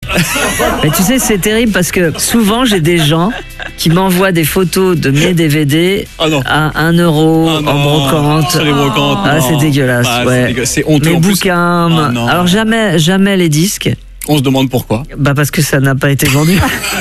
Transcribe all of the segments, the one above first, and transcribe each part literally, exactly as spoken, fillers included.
Mais tu sais, c'est terrible parce que souvent j'ai des gens qui m'envoient des photos de mes D V D ah non. à un euro ah en brocante. Sur les brocantes. Ah, non. c'est dégueulasse. Ah, ouais. c'est, dégueulasse. C'est honteux. Mes en plus. bouquins. Ah, non. Alors jamais, jamais les disques. On se demande pourquoi. Bah parce que ça n'a pas été vendu.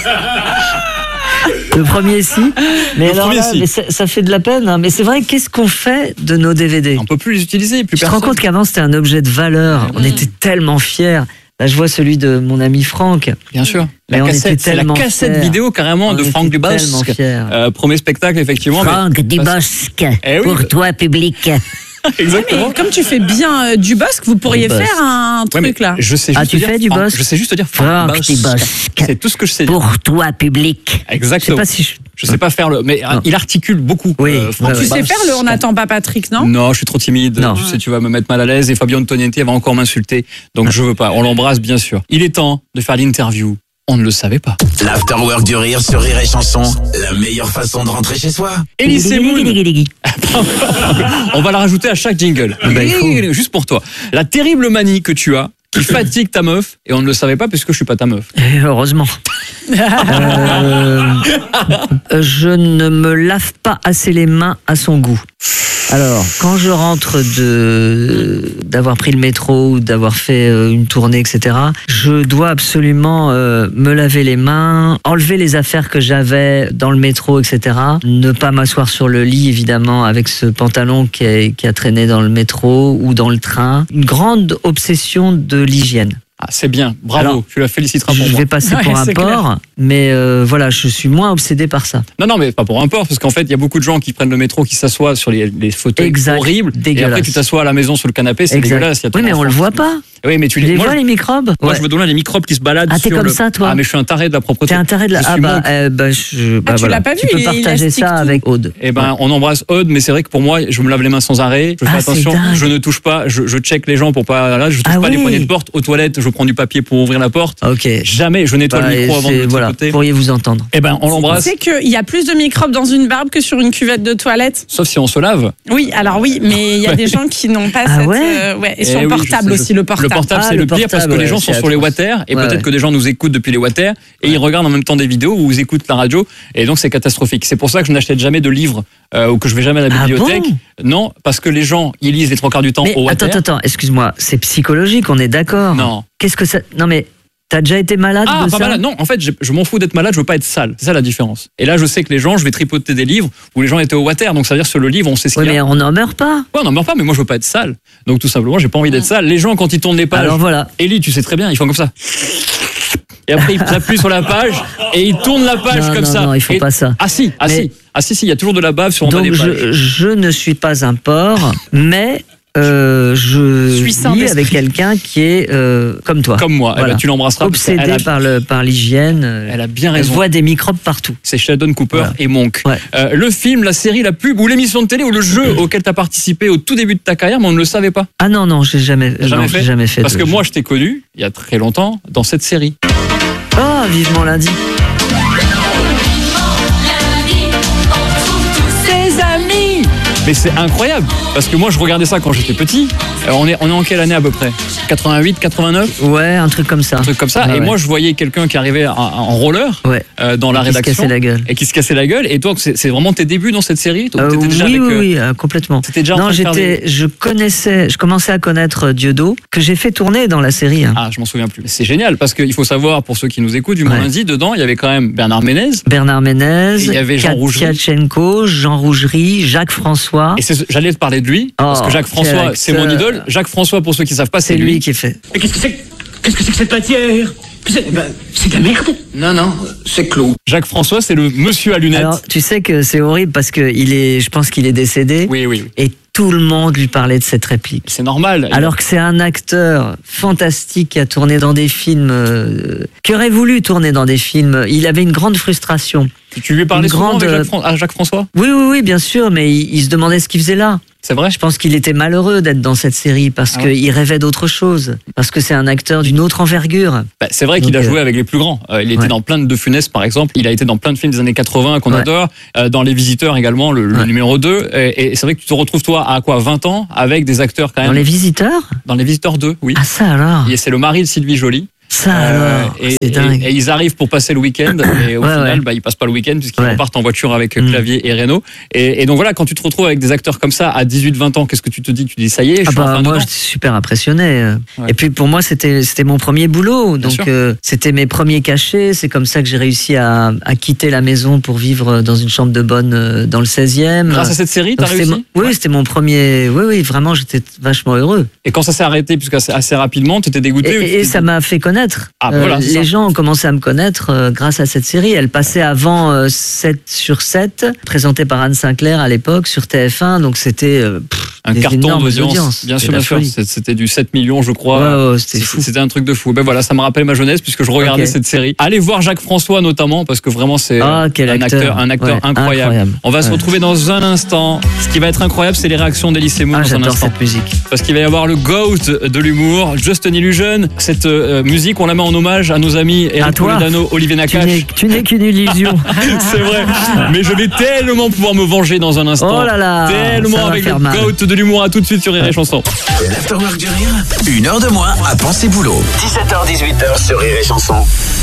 Le premier si, mais Le alors premier, là, si. mais ça, ça fait de la peine. Hein. Mais c'est vrai, qu'est-ce qu'on fait de nos D V D? On peut plus les utiliser, plus Tu te personne. rends compte qu'avant c'était un objet de valeur. On était tellement fiers. Là, je vois celui de mon ami Franck. Bien sûr. Mais La on cassette, était c'est la tellement cassette fiers. vidéo carrément On de était Franck Dubosc. tellement fiers. Euh, premier spectacle effectivement. Franck mais... Dubosc, Eh oui. pour toi public. Exactement. Mais comme tu fais bien euh, du Bosc, vous pourriez Dubosc. faire un Ouais, mais truc là. Je sais Ah, juste tu dire fais du Franck- Bosc Je sais juste dire Franck Dubosc. Dubosc. C'est tout ce que je sais dire. Pour toi public. Je sais Exactement. pas si je... Je sais pas faire le, mais Non. il articule beaucoup. Oui, euh, Franck ouais, Tu ouais. sais Dubosc. faire le On n'attend pas Patrick, non? Non, je suis trop timide. Non. Tu sais, tu vas me mettre mal à l'aise et Fabio Antoniente va encore m'insulter. Donc je veux pas. On l'embrasse bien sûr. Il est temps de faire l'interview. On ne le savait pas. L'afterwork du rire sur Rire et Chanson, la meilleure façon de rentrer chez soi. Elise Moon. On va la rajouter à chaque jingle. ben, il faut. Juste pour toi. La terrible manie que tu as, qui fatigue ta meuf, et on ne le savait pas puisque je suis pas ta meuf. Et heureusement. Euh, je ne me lave pas assez les mains à son goût. Alors, quand je rentre de d'avoir pris le métro ou d'avoir fait euh, une tournée, et cetera, je dois absolument euh, me laver les mains, enlever les affaires que j'avais dans le métro, et cetera. Ne pas m'asseoir sur le lit, évidemment, avec ce pantalon qui a, qui a traîné dans le métro ou dans le train. Une grande obsession de l'hygiène. Ah, c'est bien. Bravo. Alors, tu la féliciteras Je pour moi. vais passer Ouais, pour un c'est porc, mais euh, voilà, je suis moins obsédé par ça. Non, non, mais pas pour un porc, parce qu'en fait, il y a beaucoup de gens qui prennent le métro, qui s'assoient sur les, les fauteuils Exact. horribles. Et Dégueulasse. après, tu t'assois à la maison sur le canapé, c'est Exact. dégueulasse. Il y a Oui, ton mais on enfant le qui voit se- pas. Oui, mais tu Tu les moi, vois, je- les microbes? Moi, Ouais. je me donne les microbes qui se baladent Ah, t'es sur comme le... ça, toi? Ah, mais je suis un taré de la propreté. T'es un taré de la... Je Ah suis bah, monk. euh, bah, je... bah tu voilà. l'as pas vu, Tu peux il- il partager astique ça tout. avec Aude. Eh ben, on embrasse Aude, mais c'est vrai que pour moi, je me lave les mains sans arrêt. Je fais Ah, c'est attention, dingue. je ne touche pas, je, je check les gens pour pas, là, je touche Ah pas les oui. poignées de porte. Aux toilettes, je prends du papier pour ouvrir la porte. Ok. Jamais, je nettoie Bah, le micro avant de c'est- le voilà, tripoter. pourriez vous entendre. Eh ben, on Tu l'embrasse. sais qu'il y a plus de microbes dans une barbe que sur une cuvette de toilette? Sauf si on se lave. Oui, alors oui, mais il y a Ouais. des gens qui n'ont pas Ah cette... ouais euh, ouais. Et Eh sur oui, le je portable sais, aussi, je- le portable. Le portable, Ah, c'est le le pire parce que portable, les gens ouais, sont c'est sur les atroce. water et Ouais, peut-être ouais. que des gens nous écoutent depuis les water et ils regardent en même temps des vidéos ou ils écoutent la radio et donc c'est catastrophique. C'est pour ça que je n'achète jamais de livres euh, ou que je vais jamais à la Ah bibliothèque. bon Non, parce que les gens, ils lisent les trois quarts du temps Mais au water. attends, attends, attends, excuse-moi, c'est psychologique, on est d'accord? Non. Qu'est-ce que ça... Non mais, t'as déjà été malade Ah, de pas ça? malade. Non, en fait, je, je m'en fous d'être malade, je veux pas être sale. C'est ça la différence. Et là, je sais que les gens, je vais tripoter des livres où les gens étaient au water, donc ça veut dire que sur le livre, on sait ce Oui, qu'il y mais a. on n'en meurt pas. Ouais, on n'en meurt pas, mais moi, je veux pas être sale. Donc, tout simplement, j'ai pas envie d'être sale. Les gens, quand ils tournent les pages, Alors voilà. Ellie, tu sais très bien, ils font comme ça. Et après, ils appuient sur la page et ils tournent la page Non, comme non, ça. non, ils font Et- pas ça. Ah si, ah Mais- si, ah si, si, il y a toujours de la bave sur en bas des Donc pages. je, je ne suis pas un porc, mais euh, je Suis sain vis d'esprit. avec quelqu'un qui est euh, comme toi. Comme moi, eh Voilà. ben, tu l'embrasseras. parce qu'elle Obsédé a- par le par l'hygiène. euh, Elle a bien Elle raison. voit des microbes partout. C'est Sheldon Cooper Voilà. et Monk. Ouais. Euh, le film, la série, la pub ou l'émission de télé ou le jeu auquel tu as participé au tout début de ta carrière, mais on ne le savait pas. Ah non non, j'ai jamais, T'as jamais non, fait j'ai jamais fait. Parce de- que moi, je t'ai connu, il y a très longtemps, dans cette série. Oh, vivement lundi. Ses amis. Mais c'est incroyable, parce que moi, je regardais ça quand j'étais petit. Euh, on, est, on est en quelle année à peu près quatre-vingt-huit, quatre-vingt-neuf Ouais, un truc comme ça. Un truc comme ça. Ouais, et ouais. moi, je voyais quelqu'un qui arrivait en, en roller Ouais. euh, dans la Qui se rédaction. cassait la gueule. Et qui se cassait la gueule. Et toi, c'est c'est vraiment tes débuts dans cette série? Toi, Euh, t'étais déjà oui, avec, oui, euh, oui, euh, complètement. t'étais déjà en Non, train de faire j'étais, je connaissais, je commençais à connaître Dieudo, que j'ai fait tourner dans la série. hein. Ah, je m'en souviens plus. C'est génial parce qu'il faut savoir, pour ceux qui nous écoutent, du Ouais. Monde Lundi, dedans, il y avait quand même Bernard Ménez. Bernard Ménez, Et il y avait Jean Kat- Rougerie. Katchenko, Jean Rougerie, Jacques François. Et c'est- j'allais te parler de lui, parce Oh, que Jacques François, quel c'est mon acteur. idole. Jacques François, pour ceux qui savent pas, C'est lui qui est fait. Mais qu'est-ce que c'est que- Qu'est-ce que c'est que cette matière? C'est eh ben, c'est de la merde. Non, non, c'est clos. Jacques François, c'est le monsieur à lunettes. Alors, tu sais que c'est horrible parce que il est, je pense qu'il est décédé. Oui, oui, oui. Et tout le monde lui parlait de cette réplique. C'est normal. Alors que c'est un acteur fantastique qui a tourné dans des films, euh, qui aurait voulu tourner dans des films. Il avait une grande frustration. tu lui parlais une souvent grande, avec Jacques, Fran- à Jacques François? Oui, oui, oui, bien sûr, mais il, il se demandait ce qu'il faisait là. C'est vrai? Je pense qu'il était malheureux d'être dans cette série parce Ah ouais. qu'il rêvait d'autre chose. Parce que c'est un acteur d'une autre envergure. Bah, c'est vrai qu'il Donc, a euh, joué avec les plus grands. Euh, il était ouais. dans plein de De Funès, par exemple. Il a été dans plein de films des années quatre-vingts qu'on Ouais. adore. Euh, dans Les Visiteurs également, le, le Ouais. numéro deux. Et, et c'est vrai que tu te retrouves, toi, à quoi, vingt ans, avec des acteurs quand même. Dans Les Visiteurs Dans Les Visiteurs deux, oui. Ah ça alors Et c'est le mari de Sylvie Joly. Ça alors, et, c'est dingue. et, et ils arrivent pour passer le week-end et au Ouais, final, ouais. bah, ils passent pas le week-end puisqu'ils Ouais. repartent en voiture avec Mm. Clavier et Reno. Et, et donc voilà, quand tu te retrouves avec des acteurs comme ça à dix-huit vingt ans, qu'est-ce que tu te dis? Tu te dis ça y est, je Ah suis bah, enfin moi, dedans. j'étais super impressionné. Ouais. Et puis pour moi, c'était c'était mon premier boulot, donc sûr. euh, c'était mes premiers cachets. C'est comme ça que j'ai réussi à, à quitter la maison pour vivre dans une chambre de bonne euh, dans le seizième. Grâce à cette série, t'as Donc, c'était réussi? mon- Oui, c'était mon premier. Oui, oui, vraiment, j'étais vachement heureux. Et quand ça s'est arrêté, puisque assez, assez rapidement, t'étais dégoûté? Et, ou tu et t'es ça dit- m'a fait connaître. Ah, bah voilà, c'est les ça. gens ont commencé à me connaître euh, grâce à cette série. Elle passait avant euh, sept sur sept, présentée par Anne Sinclair à l'époque sur T F un. Donc c'était euh, pff, un des carton énormes d'audience. audiences. Bien sûr, C'était bien la sûr. folie. C'est- C'était du sept millions, je crois. Ouais, ouais, c'était C'est- fou. C'était un truc de fou. Ben voilà, ça me rappelle ma jeunesse puisque je regardais Ok. cette série. Allez voir Jacques François notamment parce que vraiment c'est Ah, quel un acteur. acteur, un acteur Ouais, incroyable. incroyable. On va se Ouais. retrouver dans un instant. Ce qui va être incroyable, c'est les réactions d'Elysée Moon Ah, dans un j'adore instant. cette musique. Parce qu'il va y avoir le GOAT de l'humour, Just an Illusion. Cette euh, musique, on la met en hommage à nos amis Eric toi. Toledano, Olivier Tu Nakache. n'es, tu n'es qu'une illusion. C'est vrai. Mais je vais tellement pouvoir me venger dans un instant. Oh là là, Tellement ça va avec faire le mal. GOAT de l'humour. À tout de suite sur Rire et Chanson. L'afterwork du rire, une heure de moins à penser boulot. dix-sept heures dix-huit heures sur Rire et Chanson.